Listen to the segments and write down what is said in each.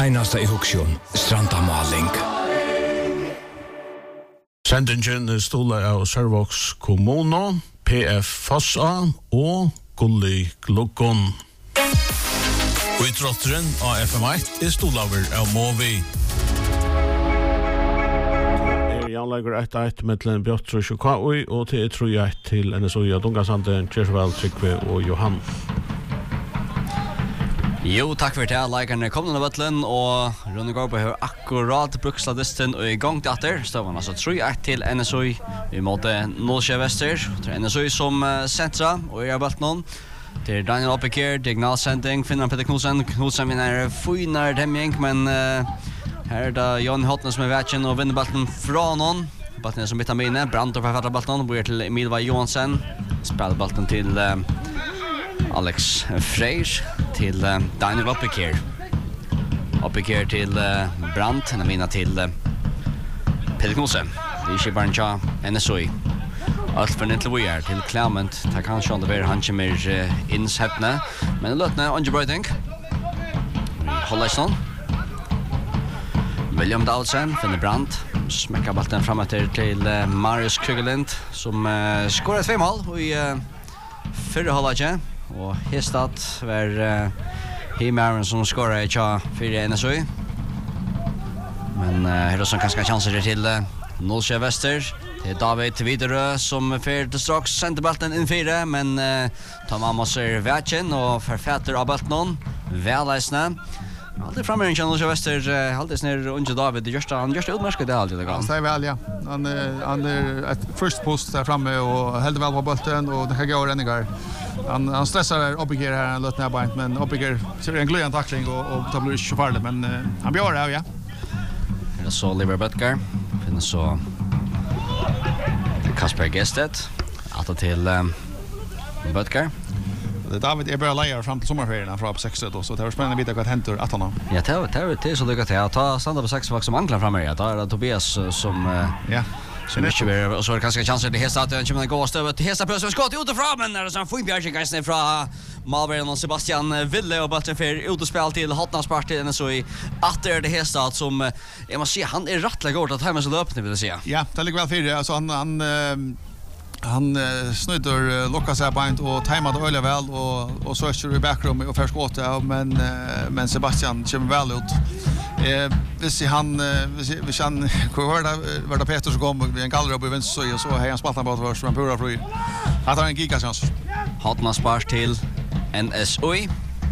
Einasta I Huksjon, Strandamaling. Sendingen stoler av Sørvågs kommune, PF Fossa og Gulli Glukon. Utrotteren av FM1 stolaver av Movi. Janlager 1-1 mellom Bjørn og Sjukaui, og til 3-1 til NSOI og Dungasanden, Kjersveld, Trygve og Johan. Jo, takk for det. Likerne kom denne bøtlen, og Rune Gårdbo har akkurat bruksladisten og I gang til atter. Støvende altså 3-1 til NSOI. Vi måtte Nålskje Vester. Det NSOI som sentra, og I bøtlen. Det Daniel Oppekir, diagonalsending, finner Peter Knudsen. Knudsen vinner finere demming, men her det Jan Hotnes som vetjen og vinner bøtlen fra noen. Bøtlen som bytter mine. Brandt fra bøtlen, bor til Emilva Johansen. Spiller bøtlen til Alex Freyr til Daniel Oppekir. Oppekir til Brandt, mina til Peter Knudsen. Det ikke bare en tja NSOI. Alt for nytt vi til Clement. Det kan ikke være han kommer innsettende. Men løtene, Andre Brøyding. Holder ikke sånn. William Dahlsen finner Brandt. Smekker balten frem etter til Marius Krugelind, som skåret 2 mål I fyrre holdet. Og Hestad var Himaren som skåret ikke 4 NSOI. Men her er også ganske chanser til Nålskje Vester. Det David Widerø som fer til straks sender balten inn 4, men tar mamma ser vetjen og forfatter av balten. Velleisende. Alltid framme en Nålskje Vester, alltid snir under David. Han gjør det utmerket det alltid. Han sier vel, ja. Han et first post der framme og heldig vel på balten, og det kan gå renninger. Han stressar Oppekir här en lötna bant, men Oppekir ser en glöjande tackling och det blir inte farligt, men han blir det, ja. Det är så Oliver Böttger, finns så Kasper Gestet, att till Böttger. David börjar leja fram till sommarferien från 6 då, så det var spännande att veta vad händer att han. Ja, det är så lyckat att ta standa på 6 vax som anklar framme. Ja, där är Tobias som ja. Så mycket mer och så är det kanske chanser till Hesa att kommer gå stövet till Hesa plötsligt skott ut och fram men när det så får Björn Geisen från Malvern och Sebastian Ville och bollen för ut och spel till Hotnaspart till så I att det Hesa som jag måste se han är rättligt god att hemma så löpande vill jag säga. Ja, det ligger väl för det alltså han snudder lockar sig på och tajmade öliga väl och så kör I backroom och först åt men Sebastian kommer väl ut. Hvis han var det Peter som kom vid en gallra på vänster så har han spaltat på vars från pura fri. Att han en gigachans. Hotnaspart till NSOI.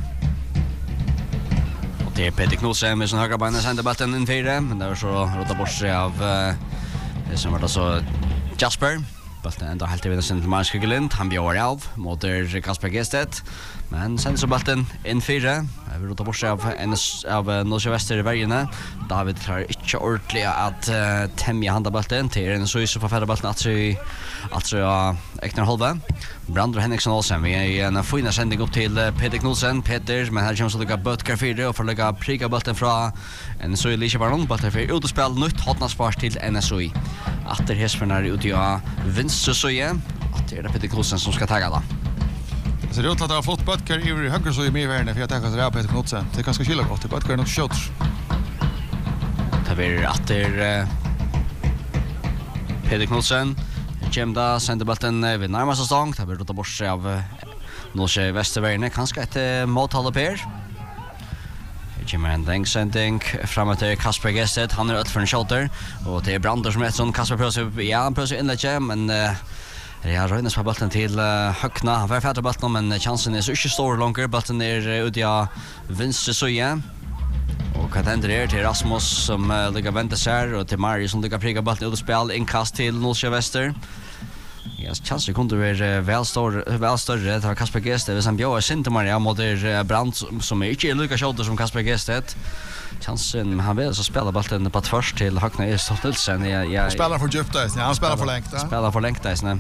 Och det Peter Knudsen med sin högra beina sände bollen in 4, men det var så rota bort sig av det som var så Jasper. Bollen ända helt i vinnaren till Marius Krugelind. Han bjöd av mot Kasper Gestet. Men sen så bollen in 4. Vi rota bort sig av Nålskje Vester I vägarna. David klarar inte ordentligt att tämja handabollen till en så på förra bollen alltså Ekner Holve. Brandro Henriksson Olsen. Vi är en fin sändning upp till Peter Knudsen. Peter, men här kommer så lycka Böttger 4 och får lycka pricka bollen från NSOI Lisebaron. Bollen för ut och spel nytt Hotnaspart till NSOI. Atter Hespernar ut I vänster såje. Att det är Peter Knudsen som ska tagga då. Så det är att ha flott Böttger I höger så I mer värde för jag tänker att det är Peter Knudsen. Det är ganska skilla gott. Det Böttger nog skjuts. Det blir atter Peter Knudsen. Kjemda sender bollen vid närmaste stång. Det blir rota bort sig av Nålskje Vestervärne. Kanske ett måltal Per. Det kommer en dängsending framåt till Kasper Gestet. Han öll för en shooter. Och det Brander som sån Kasper prövar. Ja, han prövar inlägga, men jag röjnas på bollen till Höckna. Han får färdra bollen, men chansen är så inte stor långt. Bollen är ut I vänster såja. Och vad händer till Rasmus som ligger vänta sig och till Marius som ligger pricka bollen ut och spel inkast till Nålskje Vester. Ja, chansen kunde vara väl större. Det var Kasper Gestet. Hvis han bjöd sin till Maria mot Brandt som inte lika shooter som Kasper Gestet. Chansen, han vill så spela bollen på först till Höckna I Stottnilsen. Han spelar för djupt där. Han spelar för längt. Spelar för längt där.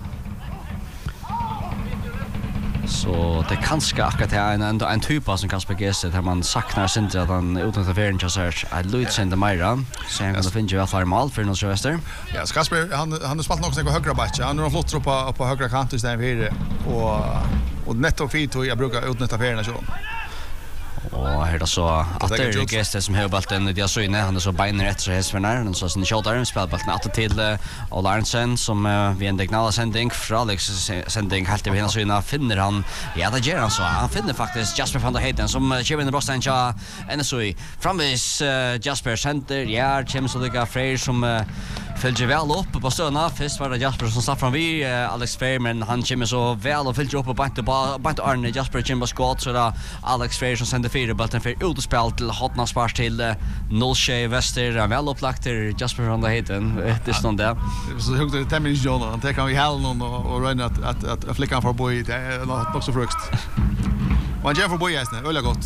Så det kanske akkurat är en typ som Kasper Gestet där man saknar sin att han utnyttjar färden till så här Lloyd sända Myra så han kan finna ju att mål för Nålskje Vester. Ja, Kasper han har spelat något på högra backen. Han har flott på högra kant istället för och netto fint och jag brukar utnyttja färden så. Och här då så att det är Gestes som har bollen i deras syne. Han är så beiner efter sig hästvärnar. Och så sin shouldar spelar bollen att till Ola Arnsen som vi en dignala sändning från Alex sändning helt i hennes syne finner han. Ja, det gör han så. Han finner faktiskt Jasper van der Heiden som kör in i brosten ja NSOI. Framvis Jasper center. Ja, James Olga Frey som följer väl upp på stöna. Först var det Jasper som slapp fram vi Alex Frey men han kommer så väl och följer upp på bant Arne Jasper Jimbo Scott så där Alex Frey som sänder fyra bollen för ut och spel till Hotna Spars till Nolshay Wester väl upplagt till Jasper van der Heiden det stod där så högt det tämligen John han tar kan vi hällen och run att flickan för boy det är något så frukt. Man ger för boy hästen öliga gott.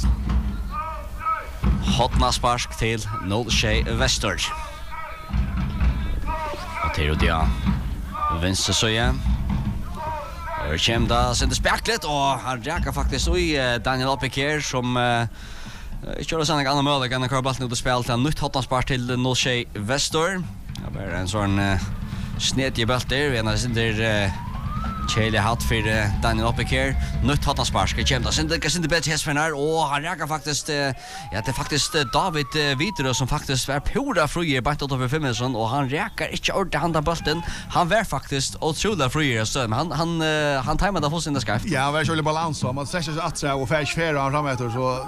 Hotna Spars till Nolshay Wester. Och till det vänster så igen. Och käm där sen det specklet och han räcker faktiskt i Daniel Opiker som kör oss en annan möjlighet kan köra bollen ut och spela till nytt Hotnaspars till Nolshay Wester. Det är en sån snedje boll där vi när det Chile hat för Daniel Opiker nytt Hotnaspars ska kämpa sen det kan inte bättre hästvärnar och han räcker faktiskt ja det är faktiskt David Vitero som faktiskt var pura fröjer bort över 5 minuter och han räcker inte ordentligt handa bollen han var faktiskt otroligt fröjer så han tajmade på sin skaft ja var så balans så man sätter sig att så och färs färra han framåt så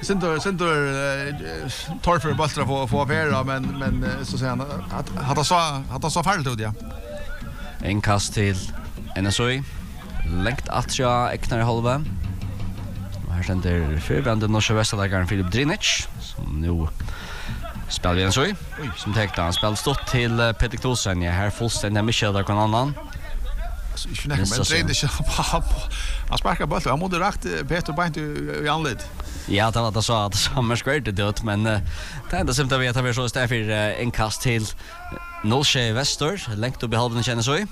center tar för bollen få färra men så säger han att han så farligt ut ja en kast till NSOI längt atja eknar i halva. Och här sender förbrande norska västläggaren Filip Drinic som nu spelar vi NSOI som täckte han spelar stått till Peter Knudsen här fullständigt Michel där kan annan. Ich finde men Drinic han sparkar bollen han måste rakt Peter Bint i anled. Ja, det var det så att samma skvärde det men det enda som vi tar vi så istället för en kast till Nolshay Wester längt upp i halvan NSOI.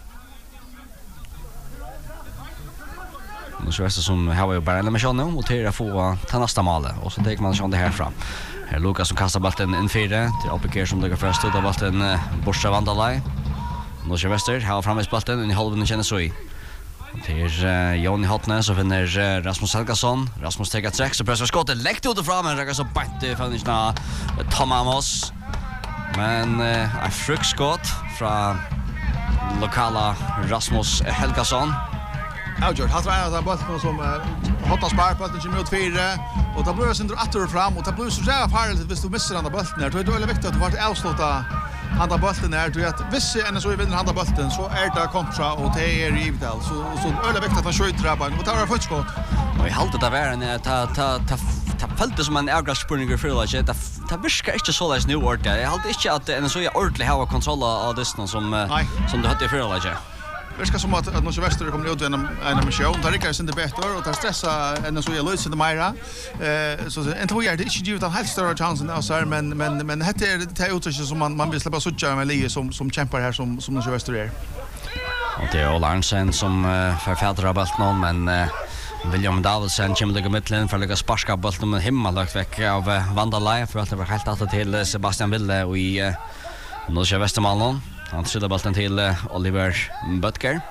Nu så är det som har ju bara en mission och till att få ta nästa mål och så tar man sån det här fram. Här Lucas som kastar bollen in 4 till Opiker som lägger först ut av bollen borsta Vandalai. Nolshay Wester har framme bollen i halvan NSOI. Till Johnny Hotnes så finner Rasmus Helgason. Rasmus tar träck så pressar skottet läckt ut och fram men räcker så bättre för Tom Amos. Men en frukskott från lokala Rasmus Helgason. Outjord, han tror att bollen som Hotna Spar bollen kommer ut 4 och då blir det sen åter fram och då blir det så jävla farligt hvis du missar den där bollen där. Då är det väldigt viktigt att du får avsluta handa bollen där du vet hvis NSOI vinner handa bollen så är det kontra och det är Rivdal så är det viktigt att han skjuter där och tar ett skott. Och i halta där var en ta fältet som en avgasspurning för att det viskar inte så läs nu ord där. Jag hade inte att NSOI ordentligt har kontroll av distan som du hade i förra. Det ska som att Nolshay Wester kommer ut en mission där det kan inte bättre och där stressa NSOI löser det mera så inte hur är det inte ju den helt större chansen där så men det är det uttrycket som man vill släppa sucha med Lee som kämpar här som Nolshay Wester är. Och det är Ola Arnsen som förfärdar bollen men William Davidsen kommer till mitten för att lägga sparska bollen med himmelagt väck av Vandalai för att det var helt att till Sebastian Ville och i Nolshay Westermallen. Han trillar bollen till Oliver Butker.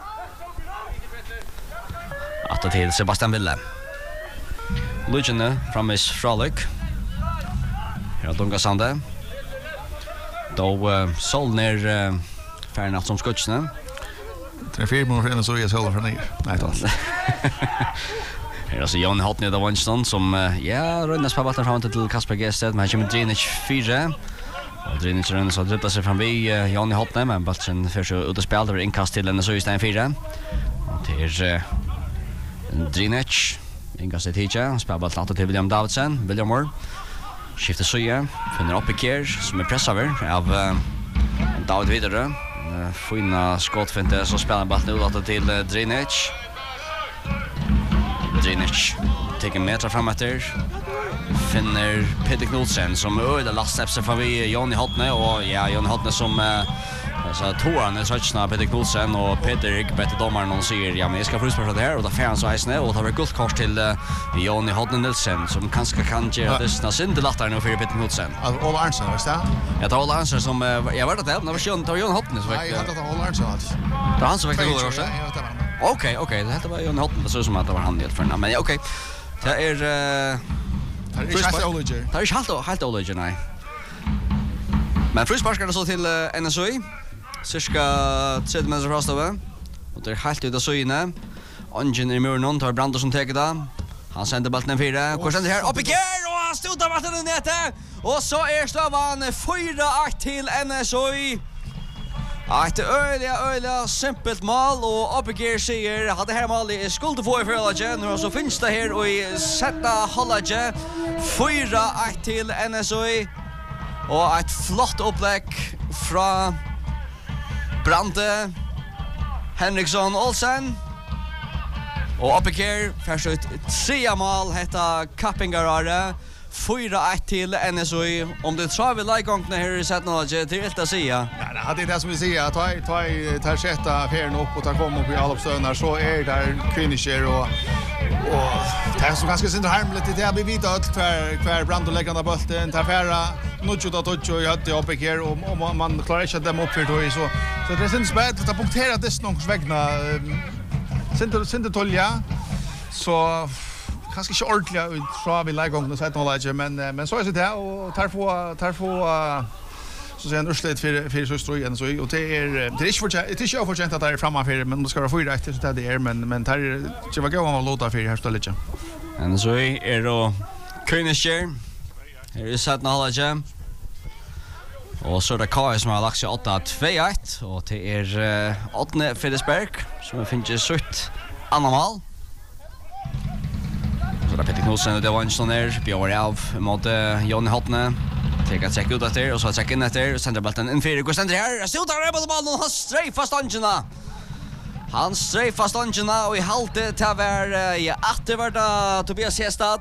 Att till Sebastian Ville. Lugene framis Fralik. Här Dunga Sande. Då sål ner färnat som skuttsna. 3-4 minuter så är så för ner. Nej då. Här så Jon Hotne där Winston som rönnas på bollen fram till Kasper Gested men kommer Drinic 4. Drinic rönnas så dribblar sig fram vi Jon Hotne men bollen för så ut och spelar över inkast till den så i stein 4. Det är Drinic inkast till Tija spelar bollen till William Davidsen. William Moore skiftar söja finner Opiker som är pressöver av David vidare. Fina skottfinte så spelar bollen ut till Drinic. Drinic tar meter framåt där. Finner Peter Knudsen som öde lastsäpser från vi Johnny Hotne och Johnny Hotne som så tåran är såchna Peter Knudsen och Peter gick bättre domaren och säger men jag ska förspela det här och då får han så här och tar vi gult kort till Johnny Hotne Nilsen som kanske kan ge det snart inte lättare nu för Peter Knudsen. Ola Arnsen var det? Jag tar Ola Arnsen som jag var det när vi kör Johnny Hotne så jag tar Ola Arnsen alltså. Det han som fick det också. Okej, det här var Johnny Hotne så som att det var han helt för men okej. Det är Det är inte Oliger. Det är inte helt Oliger, nej. Men frisparkar så till NSOI. Cirka 3 meter fra stående. Og det helt ut av søyene. Ungen i muren, tar Brander som teker det. Han sender ballen en 4. Hvor sender her? Oppe i kjær, og han stod av ballen nede. Og så ståvan 4-8 til NSOI. Et øyelig simpelt mål, og oppe i kjær sier at det her målet skulle få i forholdet. Nå så finnes det her og i sette holdet. 4-8 til NSOI. Og et flott opplegg fra Brande, Henriksson, Olsen. Og oppe her, først ut 3 mål, hetta Kappingarare. 4-1 til NSOI. Om det tror vi leikongene her i Setnalaget, det er helt å si. Ja, det är det som vi säger. Ta sätta ferien upp och ta komma upp i allopstönar så är där kvinniker och det är så ganska synd harmligt det blir vita allt kvar Brando lägger den bollen tar färra nutcho då och jag hade uppe här och man klarar inte att dem upp för då så det är synd spät att punktera det någon vägna synd tolja så kanske inte ordentligt tror vi lägger gång och sätta något men så är det och tar få så sen urslet för så stroj igen så och det är inte förtjänt att det är framför men det ska vara 4 efter så det är men det var gå att låta för här stället. Men så är då Königscher. Här är Sätna Hallaje. Och så är det KS som har lagt sig 8-2-1 och det är 8 Fredriksberg som finns sutt andra mål. Så det är Peter Knudsen det var en sån där Björn av mot Jonny Hotne. Teka check ut efter och så check in efter sender bollen in 4 går sender här. Stotar på bollen och han streifa stangena. Han streifa stangena och i halte till var att det var då Tobias Hestad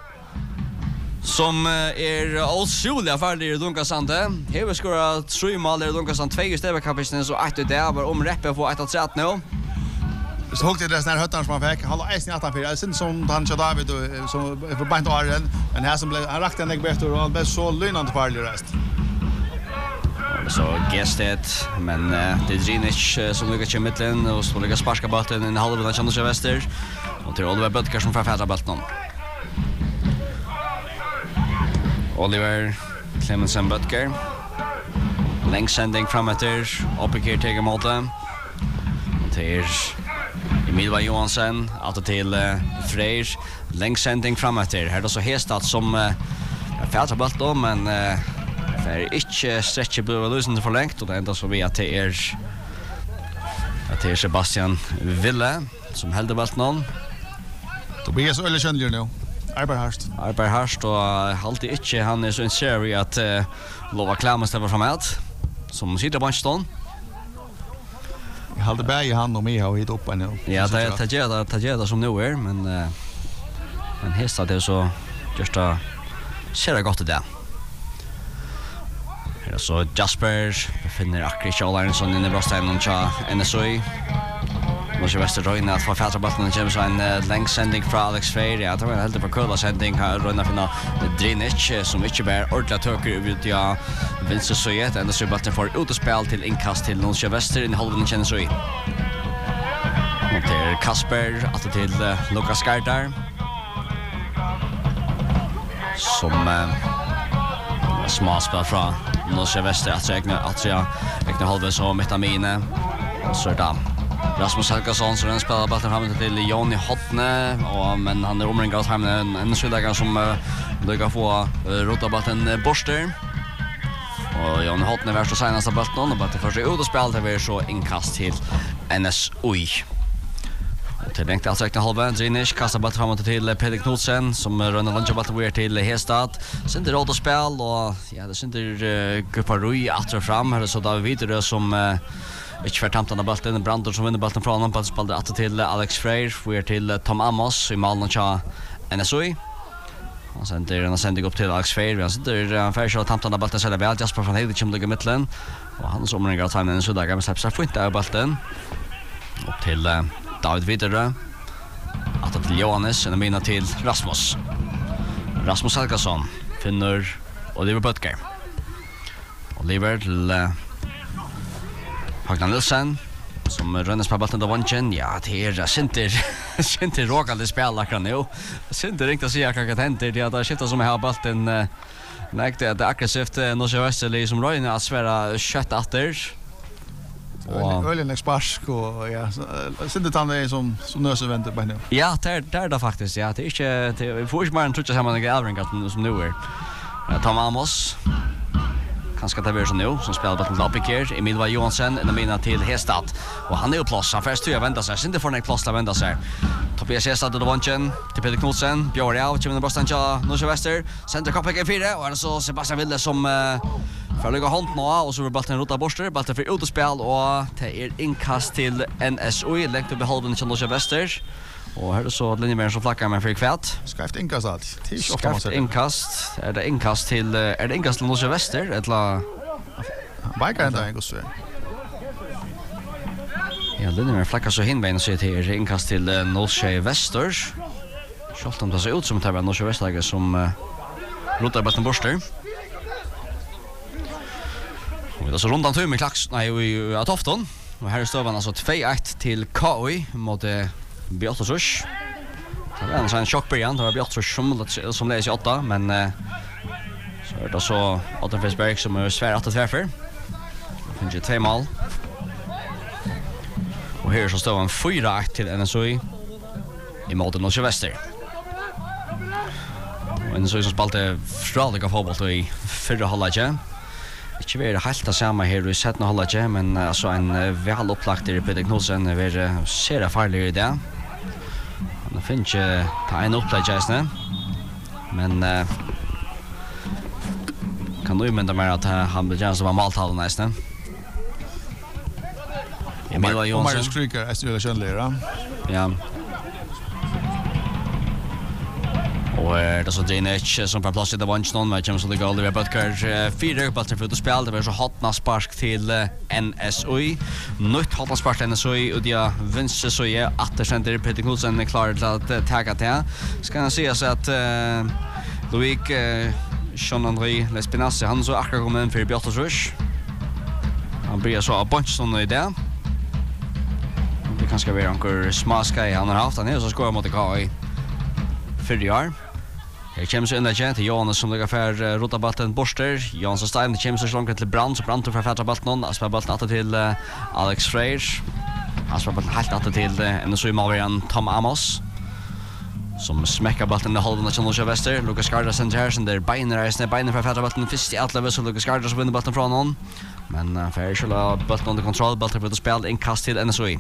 som otroligt färdig i Dunkasande. Här skorar 3 mål i Dunkasande 2 i stävkapisten så att det var om reppe på 1-3 nu. Så högt det där höttan som han fick. Han har isen 18 för. Det syns som han kör David och så på bänk och Arren. Men här som blev han rakte en bättre och han blev så lynande farlig rest. Så gestet men det Drinic som lyckas i mitten och så lyckas sparka bollen i halva av Chandler Väster. Och till Oliver Böttger som får fälla bollen. Oliver Clemensen Böttger. Längsändning framåt upp i Kirtega målet. Till Emilva Johansen, att till Freyr, längsändning framåt här då så Hestad som fältar bollen men för inte stretcher blir lösen för långt och det enda så vi att det är Sebastian Ville som hällde bollen. Tobias Öllekjönler nu. Arbar Harst och alltid inte han är så en serie att lova klämmas över framåt som sitter på en Jag hade bä i hand och mig har hit upp nu. Ja, det är som nu är men Hestad det så just att ser det gott det. Här så Jasper finner Akri Charleston inne i brösten och NSOI. Måste Väster dra in att få fälla bollen och James en längsändning från Alex Freyr. Ja, det var helt på kolla sändning här runda finna Drinic som inte bär ordentligt töker ut ja vänster så ett ända så bollen får ut och spel till inkast till Nordsjö Väster i halvan känns så i. Och till Kasper att till Lucas Gardar. Som småspel från Nordsjö Väster att räkna halva så metamine och så där. Rasmus Helgason som spelar bollen fram till Jonny Hotne och men han är omringad fram en skillnad som lyckas få rota bollen borster. Och Jonny Hotne värsta senaste bollen och bara första ut och spel det så inkast till NSOI. Och till längt alltså halva Drinic kastar bollen framåt till Peter Knudsen som rönnar lunchbollen till Hestad. Sen det rota spel och ja det synder Guparui åter fram här så där vidare som Ikke for tamt av bollen, Brandur som vinner bollen fra honom, spiller att till Alex Freyr, vi till Tom Amos i malen av NSOI. Och sen är den sändning upp till Alex Freyr, vi har sitter färdig och tamt av bollen så är det väl, Jasper från Heide kommer ligga i mitten. Och han som omringar att han är en sådär, men släpper sig fint av bollen. Upp till David Vidare, att till Johannes, en mina till Rasmus. Rasmus Helgason finner Oliver Böttger. Oliver till Hagnan Nilsen som rönnes på bollen då vanchen. Ja, det är Sinter råkade spela kan nu. Sinter ringte sig jag kan hänt det att skifta som har bollen näkte att aggressivt Norge Westerli som rör in att svära kött åter. Och ölen exparsk och ja, Sinter tar det som nöse väntar på nu. Ja, det faktiskt. Ja, det är inte vi får inte mer än toucha samman med Alvin som nu är. Tom Amos. Kanske det blir så nu som spelar bollen upp i kär. Emil var Johansson i mina till Hestad. Och han är ju plats. Han först vänta sig. Inte får en plats att vända sig. Tobias Hestad och Vanchen till Peter Knudsen. Björn Rau kommer den bosten till Norge Wester. Center Koppek 4 och så Sebastian Wille som förlägger hand nu och så vill bollen rota borster. Bollen för ut och spel och det är inkast till NSOI längt upp i halven till Norge Wester. Och här är så linjemän som flackar med för kvätt. Skrift inkast allt. Skrift inkast. Är det inkast till Norge Wester eller Bikar inte en gosse. Ja, linjemän flackar så hinbein så till inkast till Norge Wester. Schalt om det ser ut som det var Norge Wester som rotar bollen borster. Och det så rundan tur med klax. Nej, vi har Tofton. Och här står man alltså 2-1 till KOI mot Björtrush. Det var en chockbörjan. Det var Björtrush som läser 8, men så är det så Otten Fisberg som är svär att träffa. Finns ju 2 mål. Och här så står en 4-1 till NSOI i mot Norge Wester. Och NSOI som spelade fraliga fotboll i förra halvlek. Ikke være helt det samme her i settende halvdje, men altså en vel opplagt i Peter Knudsen er ser farlig i det. Han finner ikke ta en opplagt i men kan du umynda mer at han blir gjerne som var maltalen i Emil var Jonsson. Och Marius Kryker är styrka könligare. Ja. Och det är så Danish som får plats i det vanchen med James the goal. Det är Butker 4 bollar för att spela. Det var så hotna spark till NSOI. Nytt hotna spark till NSOI och de vinster så är att center Peter Knudsen är klar till att tagga det. Ska jag säga så att Loic Jean-André Lespinasse han så akkurat kommer in för Björtrush. Han blir så a bunch sån i det. Det kanske blir ankor smaska han har haft han är så skorar mot KI. 4 år. Här kommer så in där till Jonas som lägger för rota bollen borster. Jonas Stein kommer så långt till Brand så Brand för fätta bollen och spelar bollen åter till Alex Freire. Han spelar bollen helt åter till NSOI Malvian Tom Amos. Som smäcker bollen i halvan av Norge Wester. Lucas Gardner center sen där beiner för fätta bollen först i alla så Lucas Gardner så vinner bollen från honom. Men Freire skulle bollen under kontroll, bollen för att spela inkast till NSOI.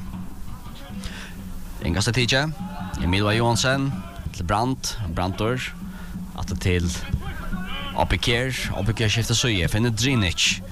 Inkast till TJ. Emil Johansson till Brantor att till Opikir skiftar så finner Drinic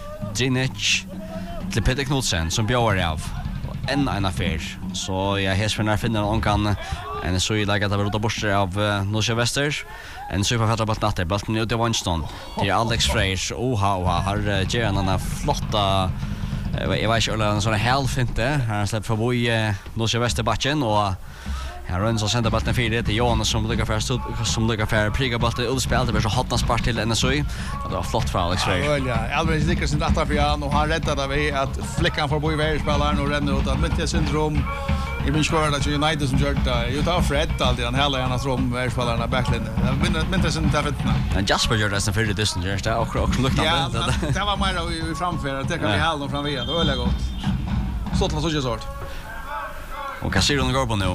till Peter Knudsen som bjöd av en affär så jag hästar finner någon kan en så lägga det rota bort av Norge Wester en så för att natta bollen ut i Vanston till Alex Freire har Gerarna flotta jag vet inte en sån half inte han släpper förbi Norge Wester backen och här runs och sänder bollen 4 till Jonas som ligger för priga bollen ut spel det blir så hotna spark till NSOI. Det var flott för Alex Freire. Ja, Alvarez nickar sin rätta för han och han räddade vi att flickan får bo i världsspelaren och ränner ut att mitt syndrom i min skåra att United som gjort det. Jag tar Fred alltid han hela gärna från världsspelarna backline. Men sen där vet man. Jasper gör det sen för det distance just där och luktar ja, det var mer i framför det kan vi hålla fram vid det är gott. Så att så sort. Och Casino går på nu.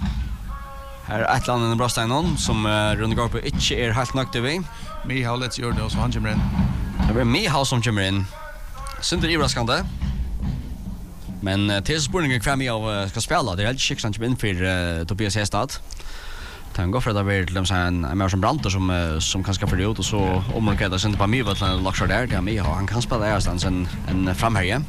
Här är ett land i Brasteinon som Rune Garpo inte är helt nöjd över. Mihal let's göra det som han kommer in. Det är Mihal som kommer in. Synder överraskande. Men till spårningen kvar Mihal ska spela. Det är helt skick som kommer in för Tobias Hestad. Han går för att det blir en mer som Brantor som kanske får ut och så omorkerar sig inte på Mihal till en laxar där. Det är Mihal. Han kan spela där en framhärje.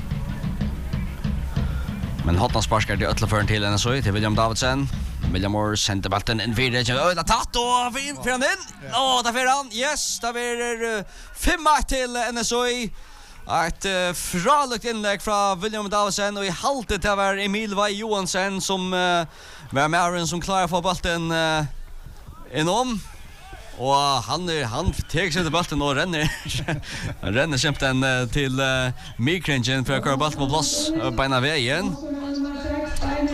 Men hotna sparskar det ötla till NSOI till William Davidsen. William Moore sender bollen in vidare. Det tatt och för han in. Där för han. Yes, där blir 5-1 till NSOI. Ett fralukt inlägg från William Davidsen och i halvtid det var Emil Johansson som var med som klarar få bollen inom. Och han tar sig till bollen och renner kämpen till Mikringen för att köra bollen på plats på ena vägen.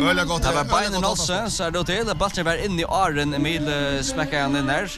Öliga gott. Det var beinen också, så det till. Bollen var inne i Arren, Emil smäckar han in där.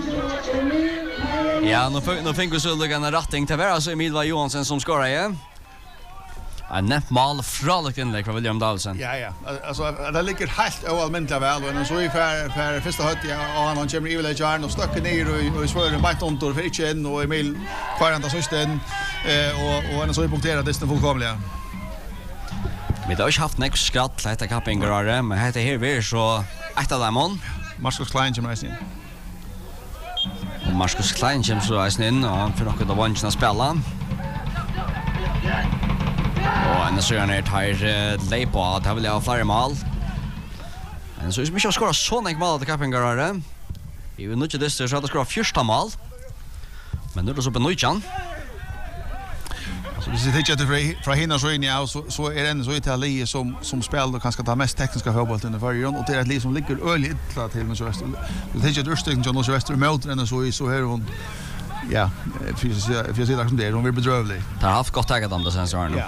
Ja, nu fick vi så en rätting till alltså Emil var Johansson som skorade igen. En näpp mål fralikt inlägg från William Dahlsen. Ja. Alltså det ligger helt oallmäntligt väl och så i för första hött och han kommer i väl Jarn och stack ner och svär bort under för inte in och Emil kvaranta systen och han så i punkterade det fullkomliga. Vi har ikke haft nek skratt til dette kappingerare, men dette her blir så ett av dem. Marcus Klein kommer reisen inn. Og Marcus Klein kommer så reisen inn, og han får noe av vansjen å spille. Og en så gjerne tar lei på at han vil ha flere mål. Men så er det ikke å skåre så nek mål til kappingerare. Vi vil nødje dyster så at det skåre 14 mål. Men nå er det så på nødjan. Så hvis vi tittar fra hinna så in ja så är det ändå så Italien som spelar kanske ta mest tekniska fotbollen i förrjun och det är ett lag som ligger öligt illa till med så väst. Det tittar urstycken John och Väster mot den så här hon ja, för jag ser det som det hon vill bedrövlig. Det har haft gott tagat om det sen så här nu. Ja.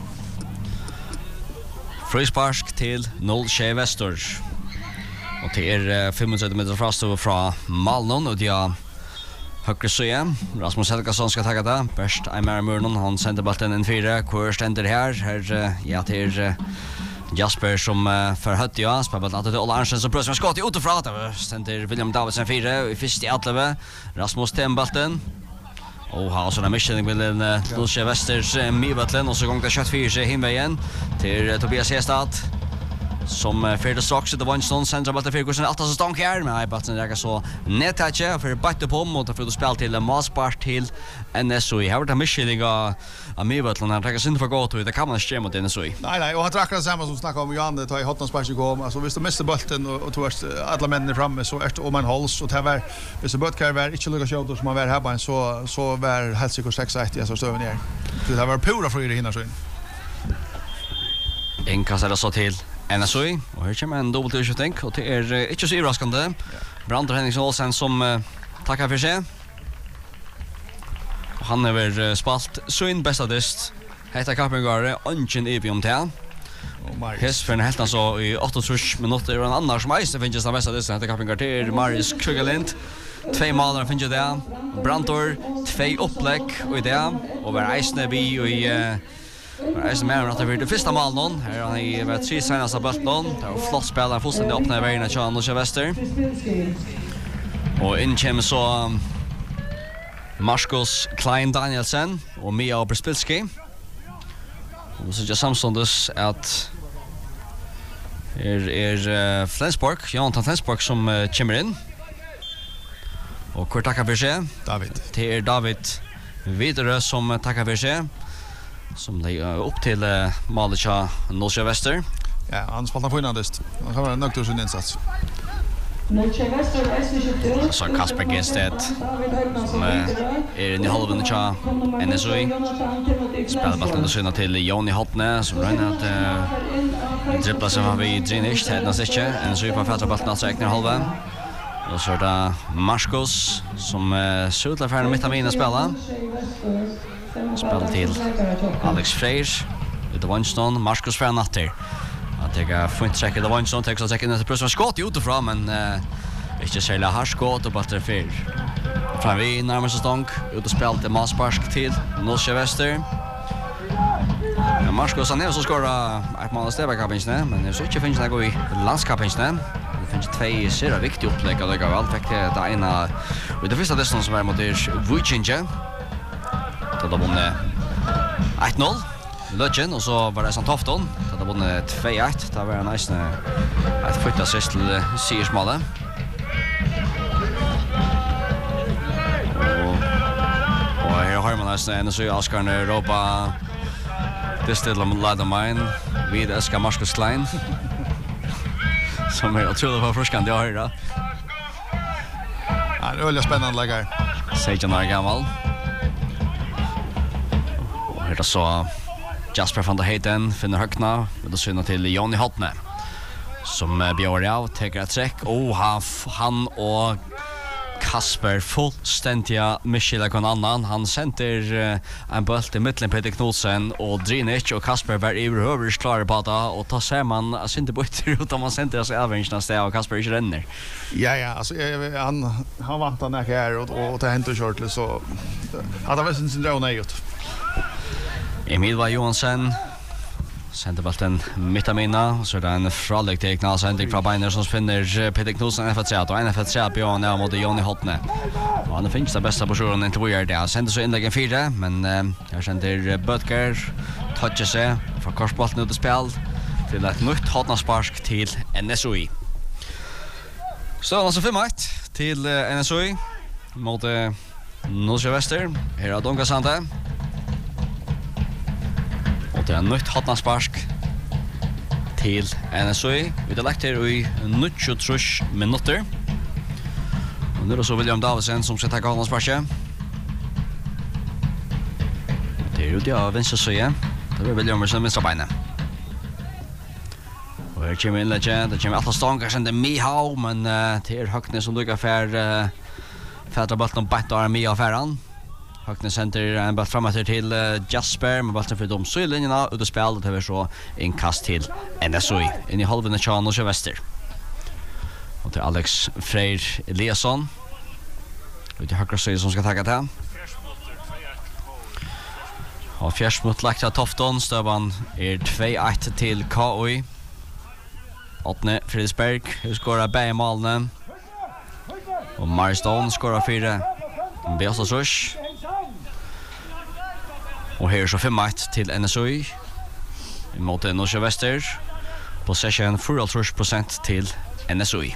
Frispark till 0 Tjej Väster. Och det är 35 meter från Malnon och det högre så Rasmus Helgason ska ta det. Bäst Aimar Murnon han sänder bollen in 4. Kvar ständer här ja till Jasper som för hött ja spelar bollen till Ola Arnsen som prövar skott utifrån det ständer William Davidsen 4 i första i 11. Rasmus Tembalten och har så en mission med en Dulce Westers Mivatlen och så gång det kött 4 hemvägen till Tobias Hestad som för det strax det var en sån centralback för kursen att så stank här men jag bara jag så nettache för batte på mot för att spela till Maspark till NSOI. Har det mission av Mivatlen han tar sig för gott och det kan man stämma mot NSOI. Nej och han trackar det samma som snackar om Johan det tar i hotnanspark kom alltså visst du missar bollen och tvärst alla männen framme så är det om en hålls och det var visst Böttker var inte lugga shoulder som man var här på så var Helsingfors 6-1 så står vi ner. Det var pura för det hinner så in. En kastar så till NSOI och här kommer en dubbel utskjutning och det är inte så överraskande. Brandor Henningsson Olsen som tackar för sig. Och han är spalt sin bästa dist. Hetta kappingare ungen i om det. Marius för en helt alltså i 8 minuter och en annan som Ice finns det bästa dist hetta kappingare till Marius Krugalind. 2 mål finns det där. Brandor 2 upplägg och det och var Ice vi och i är som är att det blir det första mål någon här han i vet 3 senaste bollen det var flott spelare fullständigt öppna vägen att John och Väster och in kommer så Marcus Klein Danielsen och Mia Oberspilski och så just samstundes att Flensburg Jonathan Flensburg som kommer in och kort tackar för sig David vidare som tackar för sig som lägger upp till Malicha Nordsjö Väster. Ja, han spelar på inandest. Han har en nöjd sin insats. Så Kasper Gested som är i halvan av NSOI. Spelar bollen och synar till Joni Hotne som rönar att dribblar som har vi Drinish till nästa steg. NSOI på färdra bollen alltså räknar halva. Och så är det Marcos som sutlar färdig mitt av mina spela. Spelar till Alex Freyr utav Vanston, Marcus Fernatter. Han tar fint träck utav Vanston, tar också träcken till pröva skott utifrån men inte särskilt hardt skott och bara träffar. Fram vi närmar sig stånk, ut och spelar till Maspark till Nordsjö Väster. Men Marcus han är så skåra ett mål i Stäbäckapinjene, men det så inte finns det gå i landskapinjene. Det finns 2 sera viktiga upplägg och lägga väl fick det ena och det första dessutom som är mot Vucinje. Då de vann 1-0 Lötjen och så var det Santofton då de vann 2-1 det var en nice ett flytta assist till Siersmale och här har man nästan så Oscar Europa det ställer ladda mine vid Eska Marcus Klein som är otroligt för forskande jag hörde. Ja, det är väldigt spännande läge. Sejan är gammal. Det så Jasper van der Heiden finner högna med att syna till Johnny Hotne som björ av tar ett träck och han och Kasper fullständiga Michela kon annan. Han sender en boll till mitten Peter Knudsen och Drinic och Kasper var överhuvud klar på det och tar sig man inte byter ut om man sender sig avvänjna steg och Kasper inte renner. Ja, alltså han vant han här och det hänt och kört så hade väl sin drone nejt. Emil Johansson sender bollen mitt av mina, så det en fralig tekna sending fra Beiner som finner Peter Knudsen F3 og en F3 på Jan mot Jonny Hotne. Og han finnes det beste posisjonen inntil vi gjør det. Han sender så innleggen 4, men her sender Bøtger, toucher seg, får korsbolten ut i spill til et nytt Hotna-sparsk til NSOI. Så altså 5-1 til NSOI mot Nordsjø Vester. Her er Donka Sande. Det er nytt Hotna-sparsk til NSOI. Vi har lagt her i 93 minutter. Og nå er det så William Davidsen som skal takke Hotna-sparsket. Det er jo det av venstre søye. Det er William som venstre beinet. Og her kommer innlegget. Det kommer alle stanger som det er Mihau, men det er Høgne som dukker for bøtten og beint av Mihau-færen. Høgne sender en ball framåt til Jasper, med ballen for de søylinjene ut og spil, og det er så innkast til NSOI, inn i halvene til Nordsjø Vester. Og til Alex Freyr Eliasson, ut i høyre søy som skal takke til. Og fjersmot lagt av Tofton, støven er 2-1 til KOI. 8. Fridsberg, hun skårer begge malene. Og Marstone skårer 4. Beostas Rush. Og her er så 5-1 til NSOI mot Nordsjø Vester. Possession 44% til NSOI.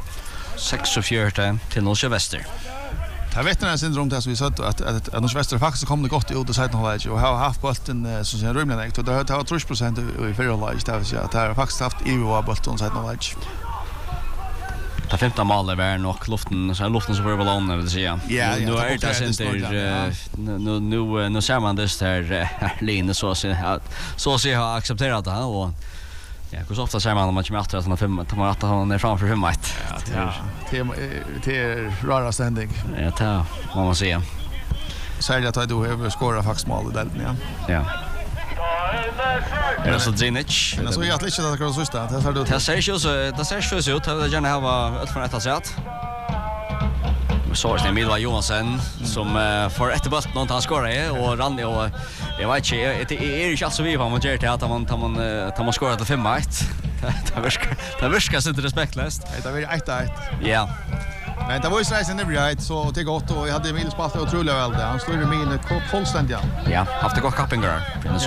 46 til Nordsjø Vester. Det vet ni syndrom det som vi sa att Nordsjø Vester faktisk kom det godt ut i siden halvleg og har haft bolten så sen rymlig og det har 30% i første halvleg. Det vil si at det har faktisk haft IVO bolten i siden halvleg. Det 15 målet var nok luften som får ballonen, vill säga. Ja, nu är det center nu ser man det där linje så ser har accepterat det och ja, hur ofta säger man om man kommer att han 5 att han är framför 5-1. Ja, det är rara ständing. Ja, det må man säga. Särskilt att du har skårat faktiskt mål i den, ja. Ja. Det så Drinic. Men så är det inte att det kan sista. Det ser ut. Det ser ju så, det ser ju ut. Det gärna ha ett från ett sätt. Så är det Emil Johansson som får ett boll någon han skorar och Randy och jag vet inte det är inte så vi vad man gör till att man skorar till 5-1. Det verkar så respektlöst. Det var 1-1. Ja. Men det var ju strejsen i right så det gott och jag hade Emil spalt otroligt väl det. Han slår i min fullständigt. Ja, haft det gott kappingar. Så.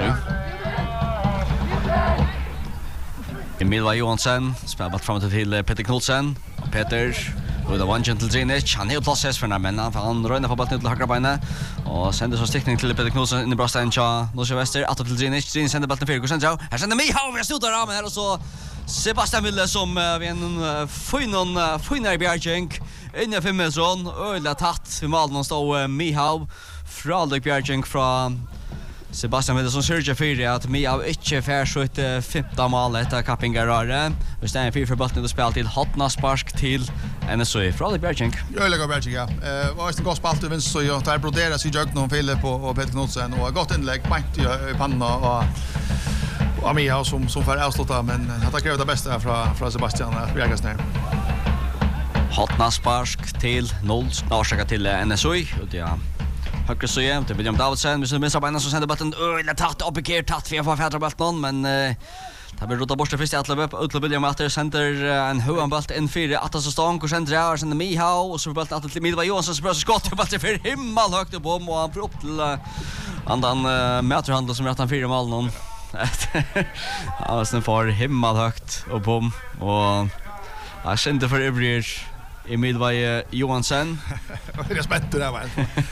Emil Johansson spelar framåt till Peter Knudsen. Peter och det var en gentle Drinic. Han är plats för när men han rör ner på bollen till högra benet och sänder så stickning till Peter Knudsen in i brösten till Nordsjø Vester. Att till Drinic sänder bollen 4% så. Här sänder Mihau vi slutar ramen här och så Sebastian Wille som vi en finare Bjärgink in i 5 meter ölla tatt i mål stod Mihau Fraldik Bjärgink från Sebastian Wille som surger för att Mihau inte fär så ett 15 mål efter kappingarare. Vi stänger 4 för bollen och spelar till Hotna-sparsk till NSOI. Fraldik Bjärgink. Öliga Bjärgink, ja. Var det gott spalt i vänster så jag tar broderas i Jögn och Philip och Peter Knudsen och gott inlägg bant i pannan och Mihau som får avsluta men han kräver det bästa från Sebastian Bjärgas ner. Hotna-sparsk till 0, orsaka till NSOI och det högre så jämnt. William Davidsen, vi ser minst av en som sender bollen tatt upp i tatt för att få bollen men det blir rota bort det första utlöp William Atter sender en höan boll in 4 att så stång och sender Mihau och så bollen att till Emil Johansson som bröt skott och bollen för himmel högt upp och han får upp till andan mäterhandel som rätt han 4 mål någon. Ja, sen får himmel högt och bom och jag kände för övrigt Emil Johansson. Det är spänt det där va.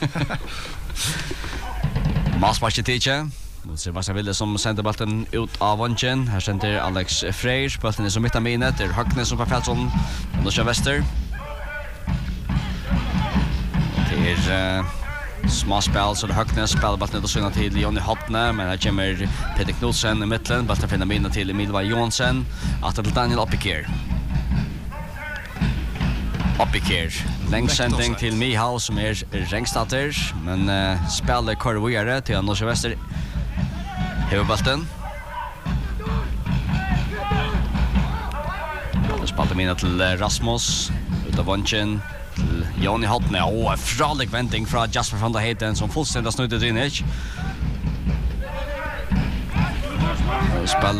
Masparchetiche. Nu ser Sebastian Wille som sänder bollen ut av vanchen. Här sänder Alex Freyr. Bollen är som mitt av minet. Det är Högne som på Fältsson. Nordsjø Vester. Det är småspel så det Högne spelar bollen och synar till Jonny Hotne. Men här kommer Peter Knudsen i mitten. Bollen finner minet till Emil Johansson. Att till Daniel Appikir. Oppikir. Längsändning till Mihal som Rängstatter, men spelar korvigare till Norske Vester. Huvudbolten. Spaltar mina till Rasmus utav Vonchen till Jonny Hotne. En fralig vändning från Jasper van der Heiden som fullständigt snudde Drinich. Spel.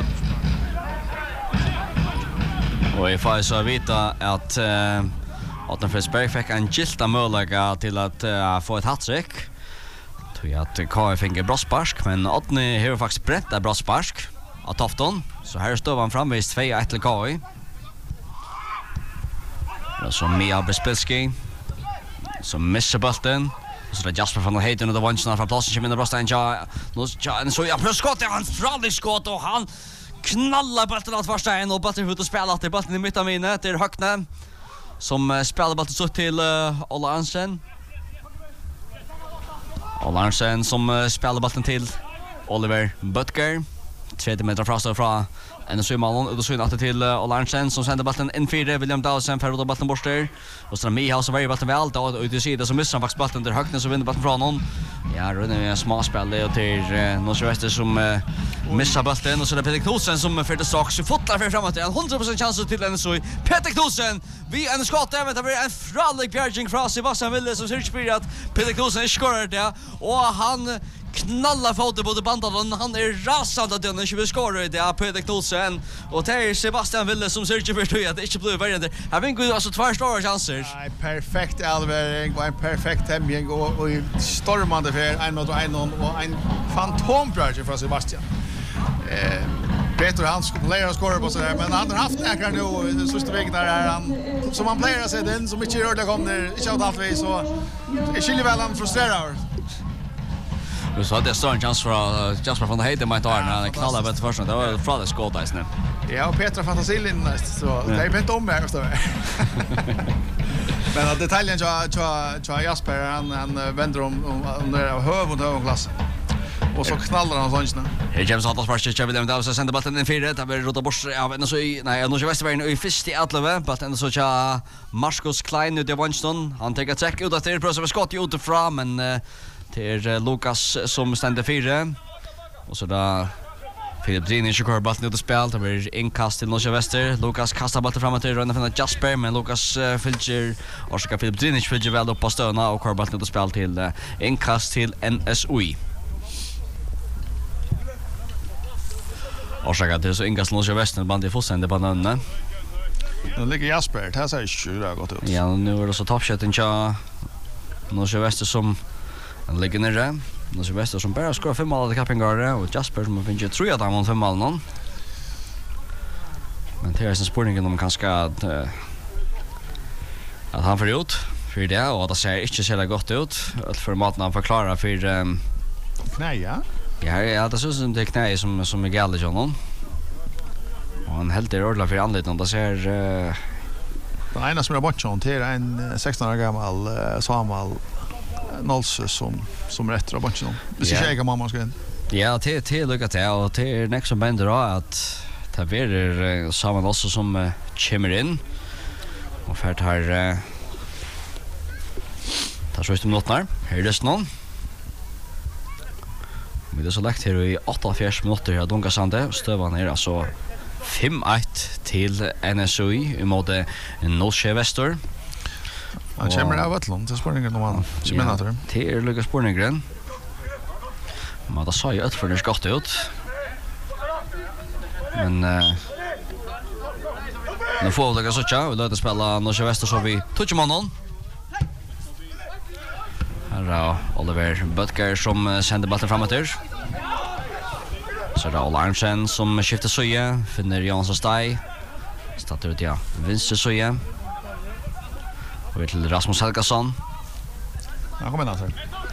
Och jag får så veta att Otten Fredberg fick en gilta möjlighet till att få ett hattrick. Tror jag att KF fick en brottsparsk, men Otten har faktiskt brett en brottsparsk av Tofton. Så här står han framvis 2-1 till KF. Som Mia Bespilski som missar bollen. Så det Jasper van der Heiden och det vann från platsen kommer in och bröstar en så jag plus skott han fralig skott och han knallar bollen åt första en och bollen ut och spelar till bollen i mitten av minnet till Hökne som spelar bollen så till Ola Arnsen. Ola Arnsen som spelar bollen till Oliver Butker 3 meter från en Sjömalon och då syns att till Ola Arnsen som sänder bollen in 4 William Dawson för att bollen borster och så Mihal så varje bollen väl då ut i sidan så missar han faktiskt bollen där Hökne så vinner bollen från honom. Ja, runnar med en småspel och till Norske Vester som missar bollen och så det Peter Knudsen som för det strax fotlar för framåt en 100% chans till NSOI. Peter Knudsen vi en skott även det blir en fralig bjärging från Sebastian Wille som ser ut för att Peter Knudsen skorar det och han knallar foten på bandan han rasande att den inte vill skåra det är Peter Knudsen och det är Sebastian Wille som ser ut för att det inte blir värre. Jag vill gå alltså två stora chanser. Nej, perfekt alvering och en perfekt hemming och stormande för en och en fantomprojekt från Sebastian. Peter han skulle lära skåra på så där men han har haft några nu sista veckan där han som han plejer sig den som inte rörde kommer inte alltid så är skiljer väl han frustrerar. Så hade jag stor chans för Jasper van der Heiden med att han knallar på första. Det var fralig skott där snä. Ja, och Petra fantasilin näst så det är inte om här så. Men att detaljen så Jasper han vänder om under hövudklass. Och så knallar han sånt. Här James Atlas först kör William Dawson sänder bollen in 4 där blir rota bort av en så nej Norske Vestervägen i första i Atleve but ändå så tja Marcus Klein ut i Vanston han tar ett check ut att det är precis skott utifrån men till Lukas som ständer 4 och så där Filip Drinich kör bollen ut och spel det blir inkast till Norske Vester Lukas kastar bollen framåt till runda från Jasper men Lukas fyller och så kan Filip Drinich fyller väl upp på stöna och kör bollen ut och spel till inkast till NSOI. Och så det så ingas Norske Vester band i fullständigt bananen. Nu ligger Jasper, det här ser ju det gott ut. Ja, nu är det så toppshoten tja Norske Vester som ligger nere. Norske Vester som bara skår 5 mål i Kappingare och Jasper som finns ju 3 av dem 5 mål någon. Men det är en spårning om kanske att han får ut för det och det ser inte så gott ut. För maten han förklarar för knäja. Ja, det ser ut som det knä som är galet John. Och han helt är ordla för anledningen det ser den ena som är bortjon till en 16 år gammal Samuel Nolse som rätt av bortjon. Det ser jag mamma ska in. Ja, till lucka till och till nästa som bänder då att det blir Samuel också som kommer in och för tar så just minuter. Här är det någon. Vi det så lagt här i 88 minuter här Dunga Sande stövan är alltså 5-1 till NSOI emot Norske Vester. Han kommer av Atlant till spårningen om han som menar det. Till Lucas spårningen. Men det sa ju för det skott ut. Men nu får det så tjå och låta spela Norske Vester så vi touchar mannen. Här Oliver Butker som sänder bollen framåt där. Så det är Ola Arnsen som skiftar söja, finner Jansson Staj. Startar ut vänster söja. Och till Rasmus Helgason. Ja, kom in alltså.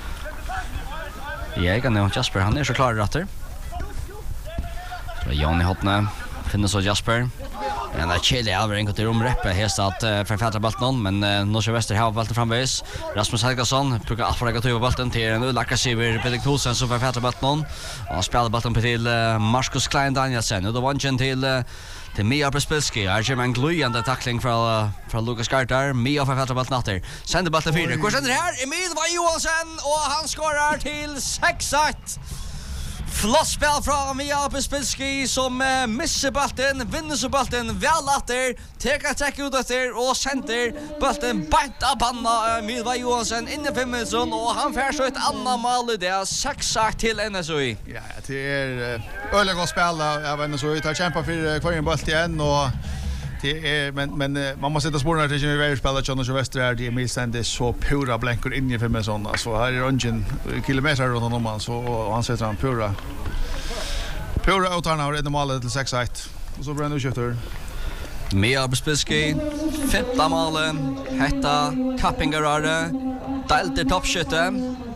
Jag kan nog Jasper, han är så klar rätter. Så Jonny Hotne finner så Jasper. En där Chile Alvar en till rumreppe häst att för fjärde bollen men Norske Väster har bollen framvis. Rasmus Helgason brukar allför att ta bollen till en lacka Siver Peter Knudsen som för fjärde bollen och han spelar bollen till Marcus Klein Danielsen och då vann han till Mia Bespilski. Här kommer en glöjande tackling från Lucas Carter. Mia för fjärde bollen åter. Sänder bollen fyra. Går sen här Emil Johansson och han skorar till 6-1. Flottspel från Mia Bespilski som missar bollen, vinner så bollen väl åter, tar ut efter och sänder bollen bant av panna Emil Johansson in i 5 minuter och han får så ett annat mål det är 6-1 till NSOI. Ja, det är öliga gott spel av NSOI. Tar kämpa för kvar en boll igen och det är men man måste sätta spåren till när vi spelar Jonas Wester är det Emil Sanders så pura blankor in i 5 minuter så här är ungen kilometer runt honom så och han sätter han pura ut han har redan målet till 6-1 och så bränner skjuter Mia Bespilski 5:e målet hetta Kappingarare delte toppskytte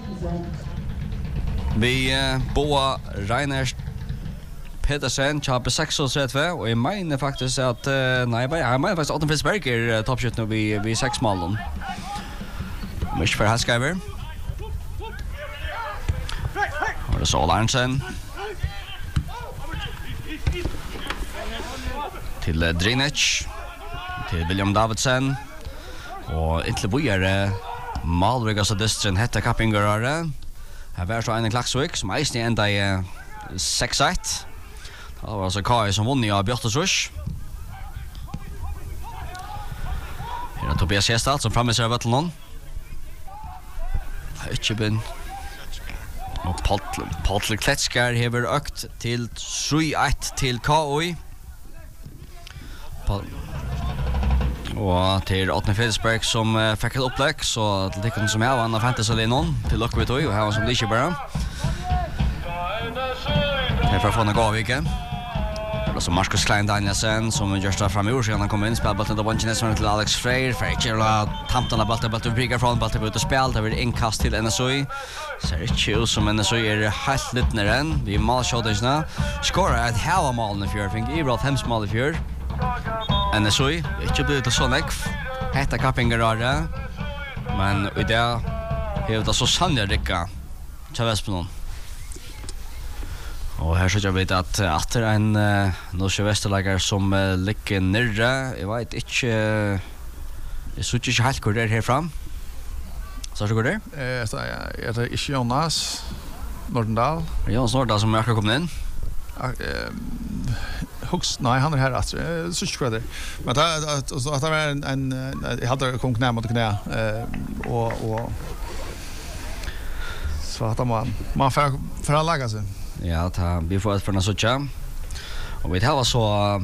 vi Boa Reiners Petersen chapter 36 och jag menar faktiskt att nej jag menar faktiskt att Fitzberg är toppskytt nu vi 6 mål. Mycket för Haskaiver. Och det så Larsen. Till Drinic. Till William Davidsen. Och inte bojar Malvega så distren hette Kappingarare. Här var så en Klaxvik som är ända i 6-1. Det var alltså Kai som vann av Björtesrush. Här är Tobias Hestad som framme ser Vattelnon. Hötjebyn. Och Patrik Kletskar hever ökt till 3-1 till KOI. Och till Åtne Fredriksberg som fick ett upplägg så det tycker som jag vann av Fantasy-linon till Lockvitoi och här var som det bara. Här för från Gaviken. Och så Marcus Klein Danielsen som just där framme så han kommer in spela bollen då Vangenes till Alex Freyr. Freyr tamtarna bollen bryggar från bollen ut och spel där blir inkast till NSOI. Ser det chill som NSOI är helt lite än. Vi målshotarna skorar ett halva mål i fjärde fick Ibrahim Hems mål i fjärde. NSOI inte blir det så näck. Hetta Kappingarare. Men i det är det så sannolikt Tjavespenon. Och här så jag vet att det är en Norske Västerlägare som ligger nere. Jag vet inte jag såg inte helt hur det är här fram. Så går det? Så jag det är Jonas Nordendal. Jonas Nordendal som jag har kommit in. Hooks nej han är här alltså så skräder. Men att det var en jag hade kom knä mot knä och så att man för att lägga sig. Ja, vi får ett för Nasotja. Och vi har så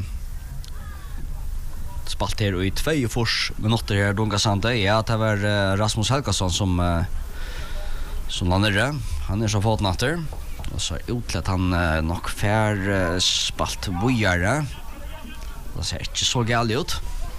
spalt här i 2 minuter här Dungasande. Ja, det var Rasmus Helgason som landade. Han är så fått natter. Och så utlätt han nog fär spalt bojare. Det ser inte så galet ut.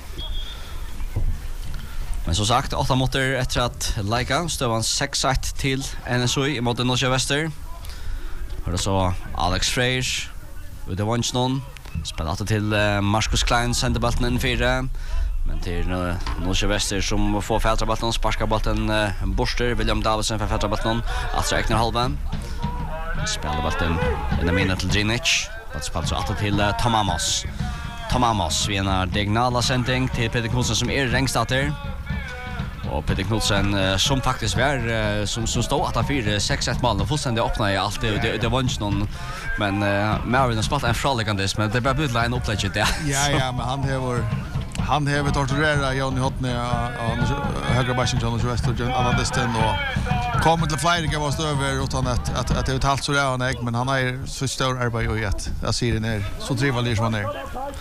Men som sagt, 8 minuter efter att Laika stövan 6-1 till NSOI mot Norske Väster. Och det så Alex Freyr ut i Vansnon spelar till Marcus Klein sänder bollen in 4 men till Norske Väster som får fältra bollen sparkar bollen borster William Davidsen för fältra bollen att räkna halvan spelar bollen in i minnet till Drinic att spela så att till Tom Amos vi en diagonala sändning till Peter Knudsen som är rängstater. Och Peter Knudsen som faktiskt var som stod att han 4-6-1 mål och fullständigt öppnade allt det var inte någon men Marvin har spelat en fralikandes men det bara blir en upplägg det. Ja men han har torturerat Johnny Hotne och högra backen Jonas Wester och alla distan och kommer till flera gånger över utan att det är helt så där men han är så stor arbete och jet. Jag ser det ner så trivelig som han är.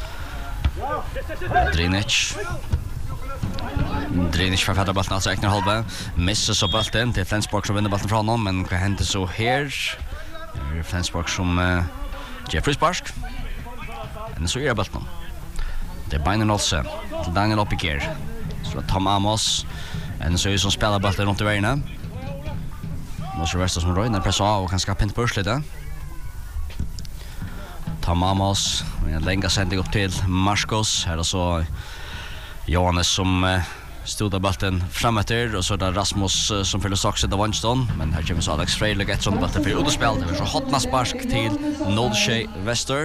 Drinic för färdar bollen alltså räknar halva. Missar så bollen till Flensburg som vinner bollen från honom men vad händer så här? Flensburg som Jeffrey Sparsk. Och så är bollen. Det är Binen Olsen till Daniel Oppiker. Så Tom Amos en så som spelar bollen runt i vägen. Norske Väster som röjnar pressa av och kan skapa inte push lite. Tamamos. En länga sändning upp till Marskos. Här är så Johannes som stod av bulten framåt och så där Rasmus som fyller saxet av Vanston, men här kommer så Alex Freilek ett sånt bulten för underspel. Det blir så hotna spark till Nolsjö Väster.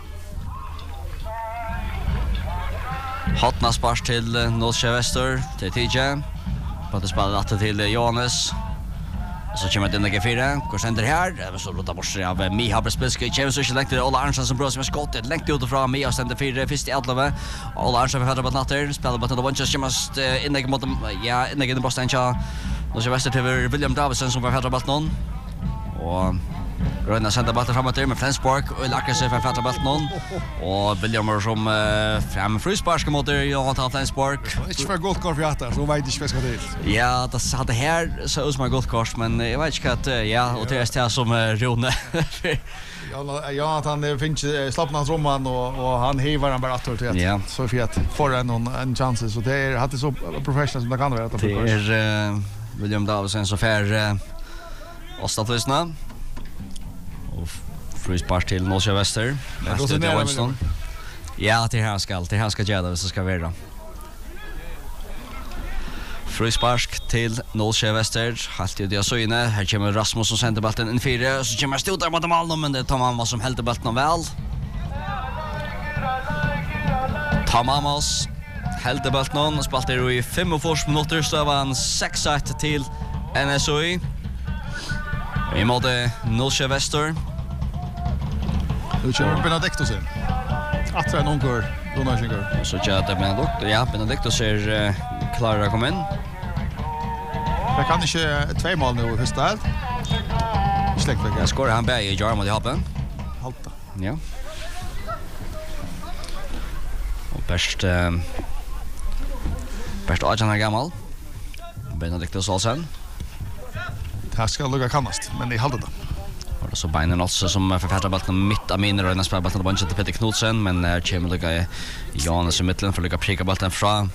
Hotna spark till Nolsjö Väster till TJ. På det spelar att till Johannes. Så kommer det in G4. Går center här. Det så låta bort av Miha Brespiski. Kevin så längst till Ola Arnsson som bra som skottet längt ut ifrån Miha center 4 först i 11. Ola Arnsson för på natten spelar på den Vanches just in mot ja in den Boston cha. Och så väster till William Davison som var på någon. Och Röna center bort framåt med Flensburg och lackar sig för fatta bort någon. Och William som fram frispark mot Jonathan Flensburg. Inte för goldkort för att så vet inte vad ska till. Ja, det hade här så ut som ett goldkort men jag vet inte att ja och det är som Rune. Ja, han finns slappna romman och han hivar han bara autoritet. Ja. Så fet får en chans så det är hade så professional som det kan vara att det är William Davison så för Åstaflysna. Och frispark till Nolsjö Väster. Ja, det här ska göra det så ska vi då. Frispark till Nolsjö Väster. Halt ju det så inne. Här kommer Rasmus som sänder bollen in 4 så kommer Stotar mot mål men det tar man vad som helt bollen väl. Tamamos helt bollen och spelar i 45 minuter så var han 6-1 till NSOI. I måte Nolsjö Väster. Nu kommer Benedictus in. Att en onkor Donaldslingar. Så tjata Benedictus är klar att komma in. Jag kan inte 2 mål nu i första halv. Släkt väl. Jag skorar han bär i Jarmo i happen. Halta. Ja. Och bäst Arjan gammal. Benedictus Olsen. Det ska lugga kannast, men i halvdelen. Och så Beinen också som författar bollen mitt av min och den spelar bollen till Peter Knudsen men kommer lugga Johannes i mitten för lugga pricka bollen från.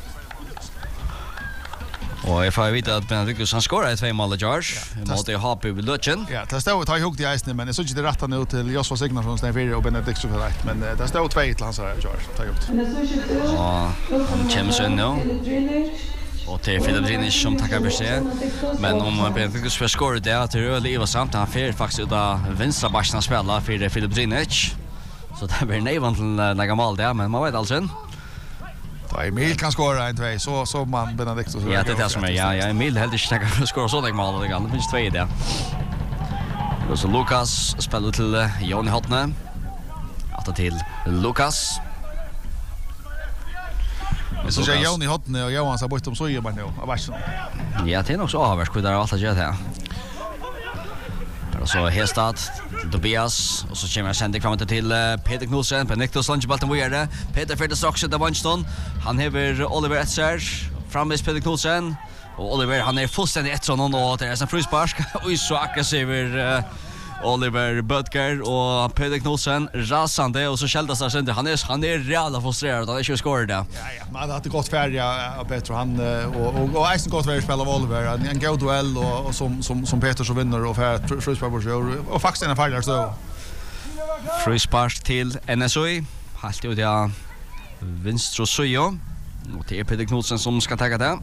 Och jag får veta att Benedictus han skorar 2 mål George mot det HP vid Lutchen. Ja, det står att ha ihop det isen men det så inte det rätta nu till Joshua Signarsson som är 4 och Benedictus för rätt men det står 2 till hans här George. Ta ihop. Och han kommer så nu. Och till Filip Drinic som tackar för sig. Men om Benedictus för skor det att det är livet samt han får faktiskt ut av vänstra backen spela för Filip Drinic. Så det blir nejvan till några mål där men man vet alltså. Då Emil kan skora 1-2 så man Benedictus. Ja, det är det som är ja Emil helt inte tackar för skor så det mål det kan. Det finns 2 i det. Och så Lukas spelar till Jonny Hotne. Att till Lukas. Så jag Jonny Hotne och Johan så bort om så gör man nu. Ja, det är nog så avvärst hur det har alltid gjort det. Och så Hestad, Tobias och så kommer jag sända fram till Peter Knudsen. Benedictus Lunchbolten vidare. Peter Ferde Strax där Vanston. Han har Oliver Etzer framme Peter Knudsen. Och Oliver han är fullständigt ett sån och det är en frispark och så aggressiv Oliver Butker och Peter Knudsen rasande och så skäldas där sen han är reellt frustrerad att inte skora det. Ja, men det hade gått färja Peter han och Eisen gått väl spela av Oliver en god duell och som Peter så vinner och för frispark och faktiskt en färja så. Frispark till NSOI. Halt ut ja Vinstro Sujo. Och det är Peter Knudsen som ska ta det.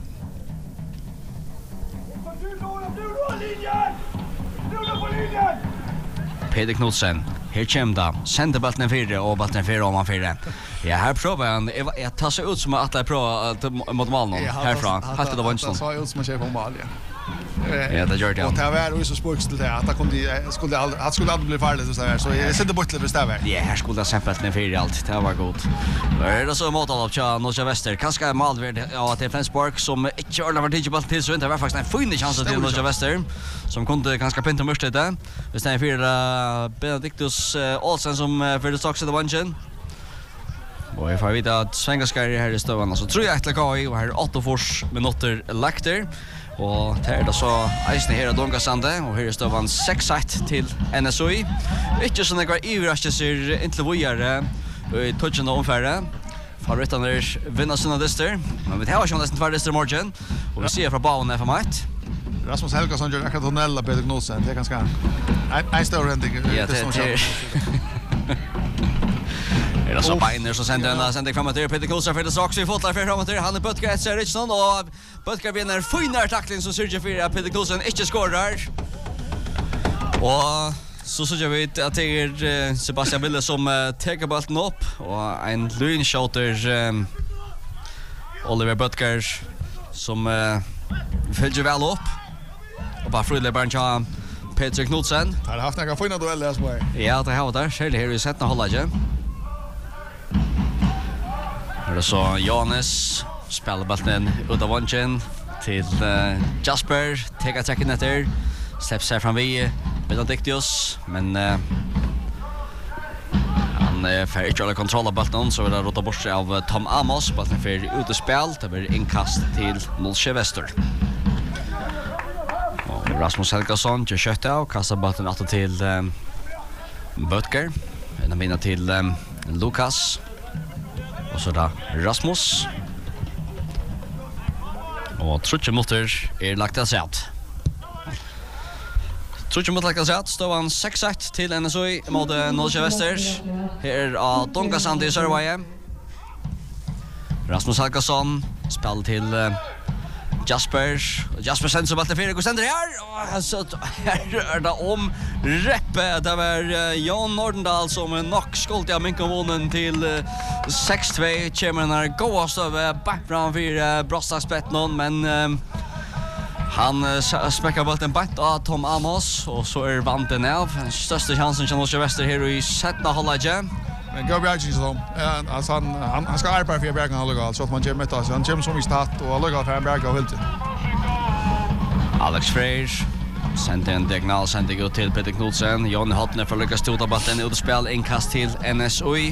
Peter Knudsen, här kommer det. Sänder bollen 4 och bollen 4 om han 4. Ja, här provar han. Jag tar sig ut som att jag provar mot mål någon härifrån. Halt det Vanston. Det sa ut som att jag på mål, ja. Ja, det gör det. Och det var ju så spöks till det att det skulle aldrig bli farligt så här. Så jag sätter bort det bestämmer. Ja, här skulle det sämpelt ner 4 allt. Det var gott. Det är så mot av Tja Nolsjö Väster. Kanske målvärd ja till Flensburg som inte har varit inte bollen till så inte var faktiskt en fin chans till Nolsjö Väster som kunde ganska pinta mörkt det. Vi stänger för Benedictus Olsen som för det strax det vanchen. Och jag får veta att Svengaskar här i stövan så tror jag att lägga i och här 8 minuter lakter. Och det är då så Eisen här Donga Sande och här är stövan 6-1 till NSOI. Inte så några överraskelser inte vidare i touchen och omfärde. Favoritarna vinner sina dyster. Men vi har ju nästan 2 dyster morgon. Och vi ser från banan för mig. Rasmus Helgason gör akkurat Tonella Peter Knudsen. Det är ganska en större ändring. Ja, det är Är det så Beiner så sänder framåt till Peter Knudsen för det strax i fotlar för framåt till han är Böttger ett Richardson och Böttger vinner finare tackling som Sergio Fyra Peter Knudsen inte skorar. Och så jag vet att det är Sebastian Wille som tar bollen upp och en lyn shooter Oliver Böttger som följer väl upp och bara fröjler bara Peter Knudsen. Har haft några fina dueller som är. Ja, det har där. Själv här i sätta hålla ju. Det så Jonas spelar bollen ut av vanchen till Jasper, tar attacken efter. Släpps sig fram vid Benedictius, men han får inte hålla kontroll av bollen så vill han rota bort sig av Tom Amos. Bollen för ut i spel, det blir inkast till Nollsjö Väster. Rasmus Helgason gör köttet och kastar bollen åter till Böttger. En vinner till Lukas. Och så där Rasmus. Och Trutje Mutter är lagt att säga. Trutje Mutter lagt att säga. Står han 6-1 till NSOI mot Nollsjö Västers. Här är Dongasand i Sörvaje. Rasmus Helgason spelar till Jasper sänds upp att det fyra går sänder här. Så här det om reppe. Det var Jan Nordendal som knock skolt av Minkovonen till 6-2. Chairman gåast över back framför Brostaspettnon men han smäcker bollen bort av Tom Amos och så är vanten av. Största chansen som Nollsjö Väster här i sätta hållage. Men går Bjärging så alltså han ska arbeta för Bjärging hålla så att man kommer ta så han kommer som i start och hålla för Bjärging helt. Alex Freyr sände en diagonal sände gå till Peter Knudsen. Jon Hotne för lyckas ta bollen ut och spel inkast till NSOI.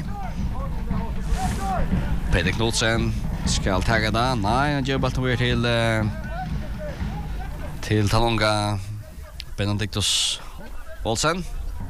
Peter Knudsen ska ta det. Nej, han gör bollen till Talonga Benedictus Olsen.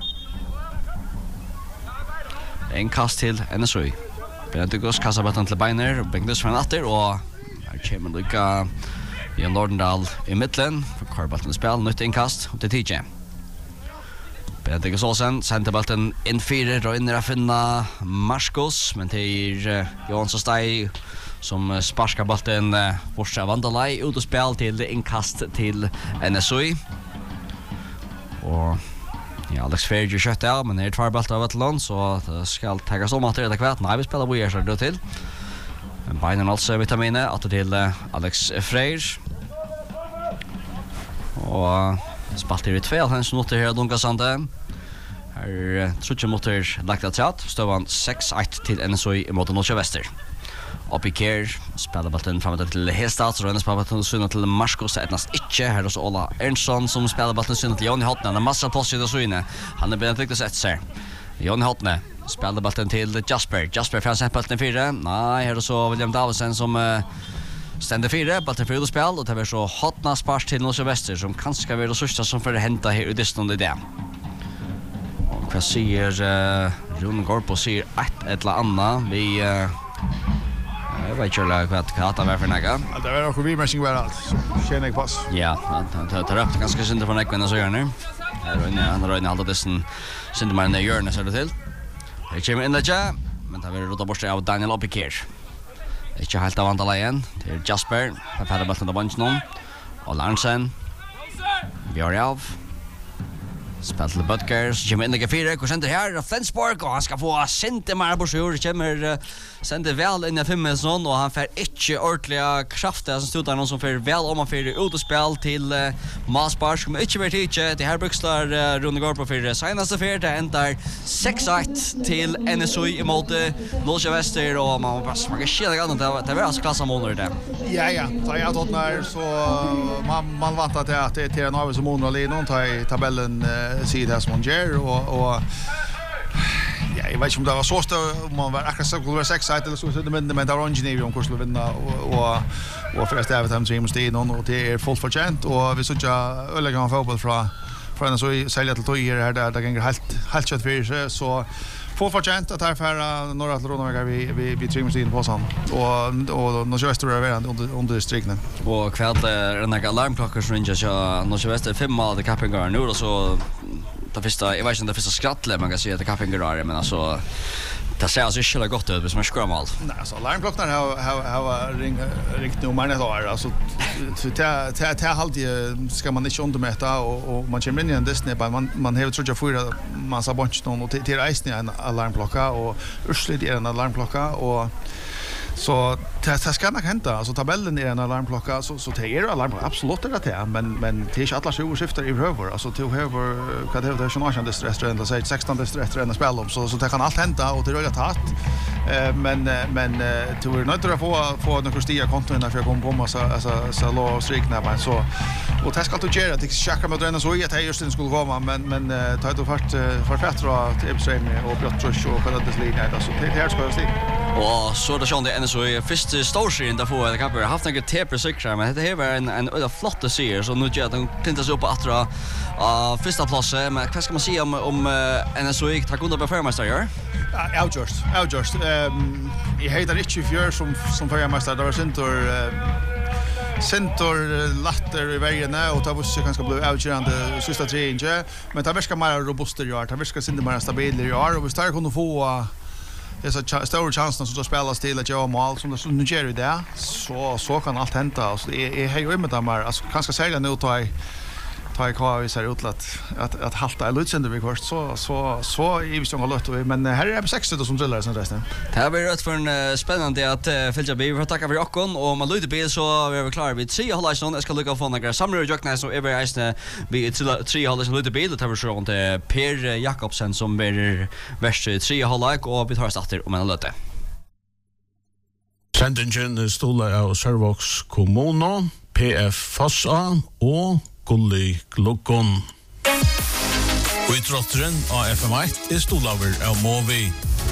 En kast till NSOI. Benedictus kastar bollen till Beiner, Benedictus från åter och här kommer Luka Jan Nordendal i mitten för Karbolten spel nytt inkast och till TJ. Benedictus Olsen sänder bollen in fyra och in i finna Marskos men till Johan Sostai som sparskar bollen bort av Vandalaj ut och spel till inkast till NSOI. Och ja, Alex Ferger kött av, men det är två bollar av ett land så det ska tagas om att det är kvart. Nej, vi spelar Boyer så det till. Men Beinen alltså vitaminer att till Alex Freyr. Och spalt i 2 hans noter här Dongasande. Här Trutje Mutter lagt att chat. Står han 6-1 till NSOI mot Nollsjö Väster. Upp i Kjær spelar bollen framåt till Hestad så rennes på bollen synat till Marskos etnast inte här så Ola Ernstson som spelar bollen synat till Jonny Hotne. Han har massa plats i det syne. Han är Benedictus ett ser. Jonny Hotne spelar bollen till Jasper får sätta bollen 4. Nej, här så William Davison som ständer 4 bollen för ut spel och det är så Hotna spars till Nollsjö Väster som kanske ska vara det största som för hämta här i distan det. Och vad säger Jon Gorpo säger ett eller annat vi jag vet inte vad det var för något. Det var också vimässing var allt. Känner jag pass. Ja, det tar upp ganska synd för näcken så gör nu. Han har redan hållit dessen synd man i hjörnet så det till. Det kommer in där, men det vill rota bort av Daniel Opikir. Inte helt av andra igen till Jasper. Han har bollen på bunchen någon. Och Larsen. Björjov. Spelar till Böttger, så kommer in i 4, går center här och Flensborg och han ska få center mer på sjur, kommer center väl in i 5 sån och han får inte ordentliga krafter som stod där någon som får väl om han får ut och spel till Masbars som inte vet inte det här brukslar Rune går på för senaste fjärde det ändar 6-1 till NSOI emot Nollsjö Väster och man bara smakar skilja annat det var alltså klassa månader där. Ja, så jag tror när så man väntar att det är till en av som månader i någon i tabellen sida här som hon gör och ja, jag vet inte om det var så stort om man var akkurat så var 6-1 eller så men det var Orange om kurs att vinna och förresten jag vet hem till Imstin och det är fullt förtjänt och vi såg öliga fotboll från så sälja till tojer här där det går helt kött för så fullt förtjänt att här för några till Ronavega vi tvingas in på sån och Nollsjö Väster är under striknen och kväll är den här alarmklockor som ringer så Nollsjö Väster 5 mål det Kappingar nu och så det första jag vet inte det första skrattle man kan säga att Kappingar men alltså Det ser alltså inte gott ut, hvis man skrar mål. Nej, så alarmklockan har ringt nu man år. Alltså till halvtid ska man inte undermäta och man kommer in i en Disney man har tror jag fyra massa bunch och till resten en alarmklocka och ursligt är en alarmklocka och så det ska nog hända alltså tabellen är en alarmklocka så det är alarmklocka absolut det men det är inte alla skiftar i över alltså till över vad det är såna chans restaurang så 16 restaurang spel om så det kan allt hända och det är rätt men du är nöjd att få några stiga konton när jag kommer på massa så lå strikna bara så och det ska du göra det checka med den så att jag just skulle komma men ta det först förfättra till Epstein och Piotrus och vad det ligger där så det här ska jag se. Och så det kände så i första storserien där får jag har haft några tepre cyklar men det här var en flott serie så nu gör de tänkte sig upp att första platsen men vad ska man säga om NSOI tar kunde performance där? Outjust. Jag heter inte fjör som förmästare där var Center latter i vägen och det var kanske bli outgörande sista tre inge men det verkar mer robust i år det verkar synda mer stabilt i år och vi startar kunna få dessa stora chanser som spelas till att göra mål som det nu gör det så kan allt hända alltså är hej med dem alltså kanske säga nu ta kvar vi ser utlat att halta lutsänder vi först så i visst har lött men här är det 60 som drillar sen resten. Det har varit för en spännande att följa vi får tacka för Jackon och man lite bil så vi är klara vid 3 halvlektion jag ska lucka få några samlare Jackna så är vi isne vi 3 halvlektion lite bil det har vi så till Per Jakobsen som är värst 3 halvlek och vi tar starter om en löte. Sendingen stola av Servox Kommuno, PF Fossa og Gulli Glukon. Utrotteren av FM1 stolaver av Movi.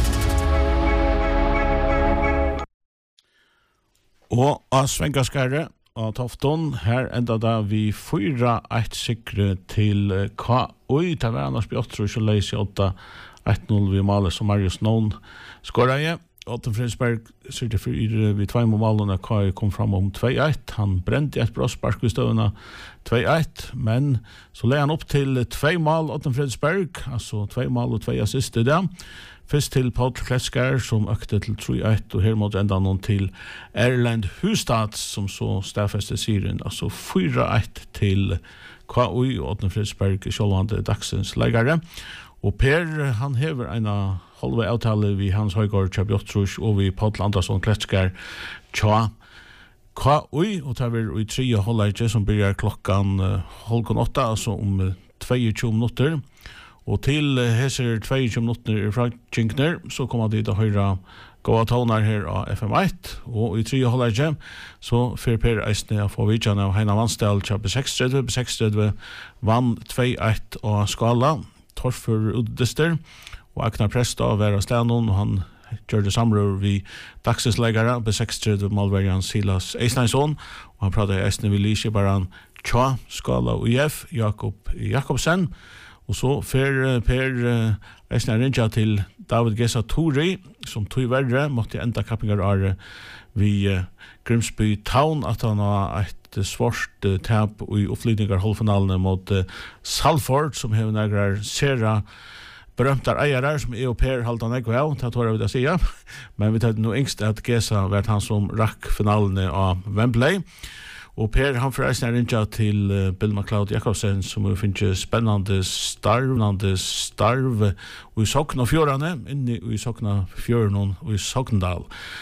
Og av Svengaskare av Tofton, her enda da vi 4-1 sikre til KUI, det var Anders Bjottrus og Leisi 8-1-0 vi maler som Marius Nån skåret. Otten Fridsberg sitter for vid 2 målene KUI kom fram om 2-1. Han brente et brospark vid støvende 2-1, men så leder han opp til 2 mål Otten Fridsberg, altså 2 mål og 2 assist i det. Først til Paul Kleskar som økte til 3-1, og her måtte enda noen til Erlend Hustad som så stedfeste serien, altså 4-1 til KUI og Otten Fridsberg, sjålvande dagsens leggere. Og Per, han hever en halve avtale vi Hans Højgaard, Tja Bjottrus og vi Paul Andersson Kleskar, Tja KUI, og det er i 3 halvleik som blir klokkan 7:30, altså om 22 minutter. Og til hese 22 minutter fra Kinkner, så kommer de til å høre gode toner her av FM1, og i 3 halvleik så fer Per Eisne å få vidtjene av Heina Vansdal, Tja B36 vann 2-1 av skala, Torfur Uddester, og Agnar Presta av Vera Stenon, og han gjør det samrør vi dagsens leggere, B36 Malverjan Silas Eisneinsson, og han prater i Eisne vi lyser bare Tja, Skala og IF, Jakob Jakobsen, og så fer Per Eisne rinja til David Gesa Tori, som tog verre, måtte enda kappingar are vi Grimsby Town, at han har et svårt tap i oppflydningar halvfinalene mot Salford, som har nærmere sera berømtar eiarar som og Per halda nekko av, det tror jeg vi da sier. Men vi tar nå yngst at Gesa vært han som rakk finalene av Wembley. Og Per, han forresten rinja til Bill McLeod Jakobsen, som vi finner spennende starv og i Sogna fjørane, inni i Sogna fjørene og i Sogndal.